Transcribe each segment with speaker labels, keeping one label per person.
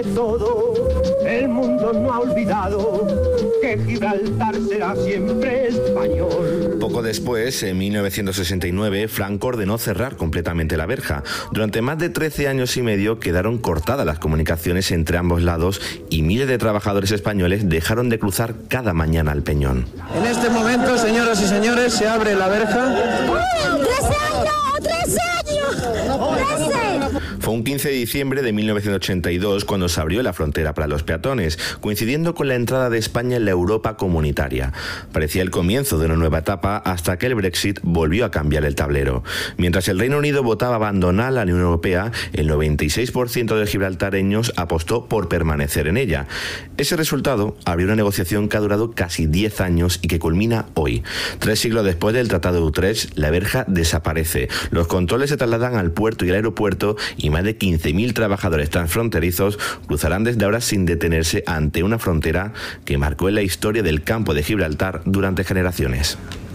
Speaker 1: Todo el mundo no ha olvidado que Gibraltar será siempre español.
Speaker 2: Poco después, en 1969, Franco ordenó cerrar completamente la verja. Durante más de 13 años y medio quedaron cortadas las comunicaciones entre ambos lados y miles de trabajadores españoles dejaron de cruzar cada mañana el Peñón.
Speaker 3: En este momento, señoras y señores, se abre la verja.
Speaker 4: ¡13 años!
Speaker 2: Fue un 15 de diciembre de 1982 cuando se abrió la frontera para los peatones, coincidiendo con la entrada de España en la Europa comunitaria. Parecía el comienzo de una nueva etapa hasta que el Brexit volvió a cambiar el tablero. Mientras el Reino Unido votaba abandonar la Unión Europea, el 96% de gibraltareños apostó por permanecer en ella. Ese resultado abrió una negociación que ha durado casi 10 años y que culmina hoy. 3 siglos después del Tratado de Utrecht, la verja desaparece. Los controles se trasladan al puerto y al aeropuerto y más de 15.000 trabajadores transfronterizos cruzarán desde ahora sin detenerse ante una frontera que marcó en la historia del campo de Gibraltar durante generaciones.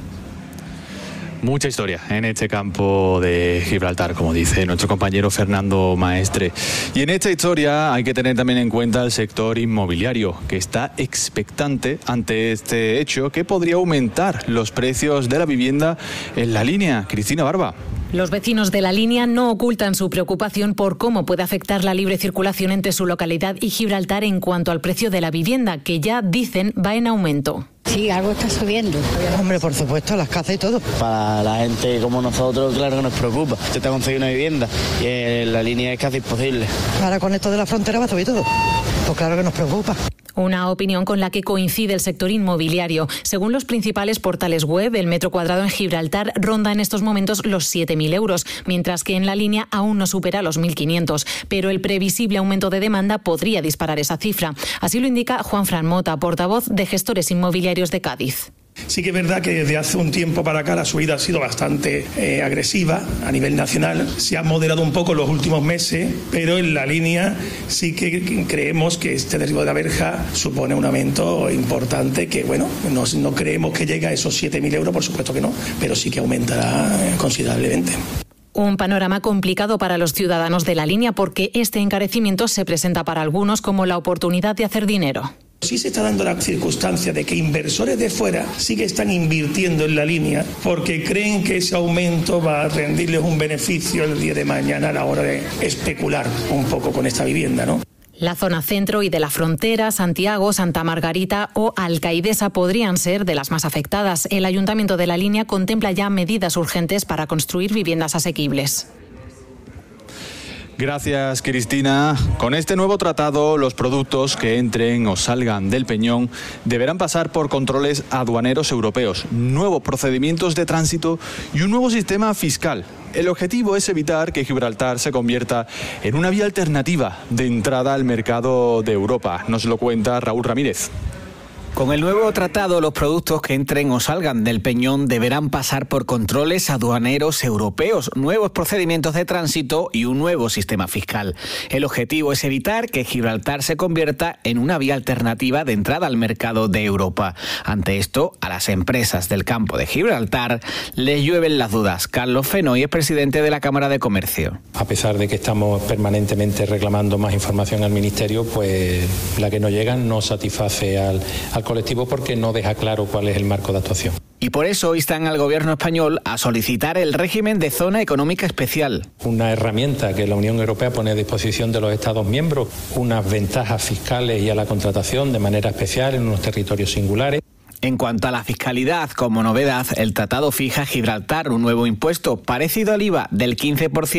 Speaker 5: Mucha historia en este campo de Gibraltar, como dice nuestro compañero Fernando Maestre. Y en esta historia hay que tener también en cuenta el sector inmobiliario, que está expectante ante este hecho que podría aumentar los precios de la vivienda en la línea. Cristina Barba.
Speaker 6: Los vecinos de la línea no ocultan su preocupación por cómo puede afectar la libre circulación entre su localidad y Gibraltar en cuanto al precio de la vivienda, que ya dicen va en aumento.
Speaker 7: Sí, algo está subiendo.
Speaker 8: Hombre, por supuesto, las casas y todo.
Speaker 9: Para la gente como nosotros, claro que nos preocupa. Se está consiguiendo una vivienda y en la línea es casi imposible.
Speaker 8: Ahora con esto de la frontera va a subir todo. Pues claro que nos preocupa.
Speaker 6: Una opinión con la que coincide el sector inmobiliario. Según los principales portales web, el metro cuadrado en Gibraltar ronda en estos momentos los 7.000 euros, mientras que en la línea aún no supera los 1.500. Pero el previsible aumento de demanda podría disparar esa cifra. Así lo indica Juanfran Mota, portavoz de Gestores Inmobiliarios de Cádiz.
Speaker 10: Sí que es verdad que desde hace un tiempo para acá la subida ha sido bastante agresiva a nivel nacional. Se ha moderado un poco en los últimos meses, pero en la línea sí que creemos que este derribo de la verja supone un aumento importante que, bueno, no creemos que llegue a esos 7.000 euros, por supuesto que no, pero sí que aumentará considerablemente.
Speaker 6: Un panorama complicado para los ciudadanos de la línea porque este encarecimiento se presenta para algunos como la oportunidad de hacer dinero.
Speaker 10: Sí se está dando la circunstancia de que inversores de fuera sí que están invirtiendo en la línea porque creen que ese aumento va a rendirles un beneficio el día de mañana a la hora de especular un poco con esta vivienda, ¿no?
Speaker 6: La zona centro y de la frontera, Santiago, Santa Margarita o Alcaidesa podrían ser de las más afectadas. El Ayuntamiento de la línea contempla ya medidas urgentes para construir viviendas asequibles.
Speaker 5: Gracias, Cristina. Con este nuevo tratado, los productos que entren o salgan del Peñón deberán pasar por controles aduaneros europeos, nuevos procedimientos de tránsito y un nuevo sistema fiscal. El objetivo es evitar que Gibraltar se convierta en una vía alternativa de entrada al mercado de Europa. Nos lo cuenta Raúl Ramírez.
Speaker 11: Con el nuevo tratado, los productos que entren o salgan del Peñón deberán pasar por controles aduaneros europeos, nuevos procedimientos de tránsito y un nuevo sistema fiscal. El objetivo es evitar que Gibraltar se convierta en una vía alternativa de entrada al mercado de Europa. Ante esto, a las empresas del campo de Gibraltar les llueven las dudas. Carlos Fenoy es presidente de la Cámara de Comercio.
Speaker 12: A pesar de que estamos permanentemente reclamando más información al Ministerio, pues la que nos llega no satisface al colectivo porque no deja claro cuál es el marco de actuación.
Speaker 11: Y por eso instan al gobierno español a solicitar el régimen de zona económica especial.
Speaker 12: Una herramienta que la Unión Europea pone a disposición de los Estados miembros, unas ventajas fiscales y a la contratación de manera especial en unos territorios singulares.
Speaker 11: En cuanto a la fiscalidad, como novedad, el tratado fija a Gibraltar un nuevo impuesto parecido al IVA del 15%